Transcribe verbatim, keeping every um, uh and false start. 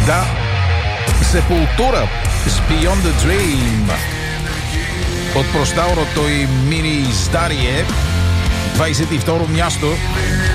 Да, Сепултура с Beyond the Dream от прощаваното и мини издарие. двадесет и второ място